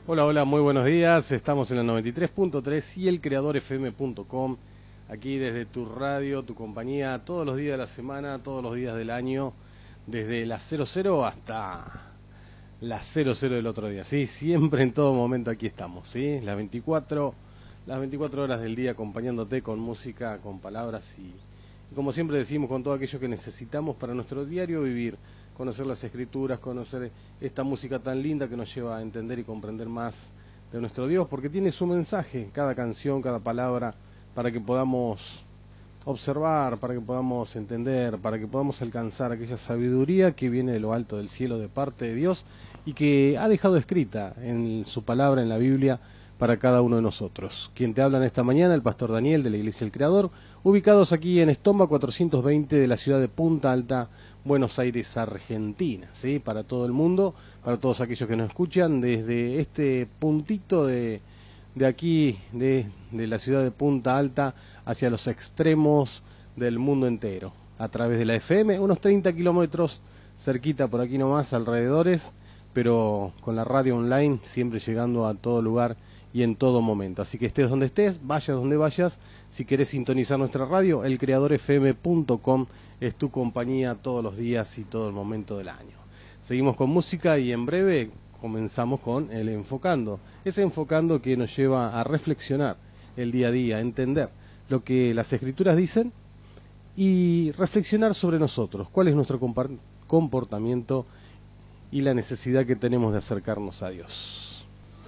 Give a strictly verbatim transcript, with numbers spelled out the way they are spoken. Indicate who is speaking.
Speaker 1: Hola, hola, muy buenos días. Estamos en la noventa y tres punto tres y el creador f m punto com. Aquí desde tu radio, tu compañía, todos los días de la semana, todos los días del año, desde las cero cero hasta las cero cero del otro día. Sí, siempre en todo momento aquí estamos, ¿sí? Las veinticuatro, las veinticuatro horas del día acompañándote con música, con palabras y, y como siempre decimos, con todo aquello que necesitamos para nuestro diario vivir. Conocer las escrituras, conocer esta música tan linda que nos lleva a entender y comprender más de nuestro Dios, porque tiene su mensaje, cada canción, cada palabra, para que podamos observar, para que podamos entender, para que podamos alcanzar aquella sabiduría que viene de lo alto del cielo de parte de Dios y que ha dejado escrita en su palabra, en la Biblia, para cada uno de nosotros. Quien te habla en esta mañana, el pastor Daniel de la Iglesia del Creador, ubicados aquí en Estomba cuatrocientos veinte de la ciudad de Punta Alta, Buenos Aires, Argentina, ¿sí? Para todo el mundo, para todos aquellos que nos escuchan desde este puntito de, de aquí, de, de la ciudad de Punta Alta, hacia los extremos del mundo entero, a través de la F M, unos treinta kilómetros cerquita por aquí nomás, alrededores, pero con la radio online siempre llegando a todo lugar y en todo momento. Así que estés donde estés, vayas donde vayas, si querés sintonizar nuestra radio, el creador f m punto com es tu compañía todos los días y todo el momento del año. Seguimos con música y en breve comenzamos con el Enfocando. Ese Enfocando que nos lleva a reflexionar el día a día, a entender lo que las Escrituras dicen y reflexionar sobre nosotros, cuál es nuestro comportamiento y la necesidad que tenemos de acercarnos a Dios.